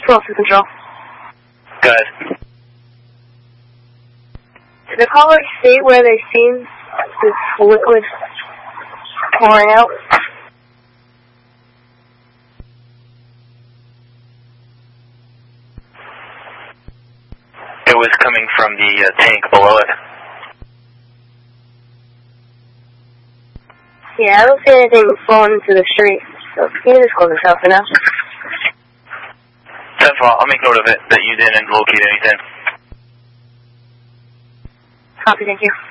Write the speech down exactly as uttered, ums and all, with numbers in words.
twelve to control. Good. Did the caller state where they seen this liquid pouring out? It was coming from the uh, tank below it. Yeah, I don't see anything flowing into the street, so can you just close this out for now? Central, I'll make note of it, that you didn't locate anything. Copy, thank you.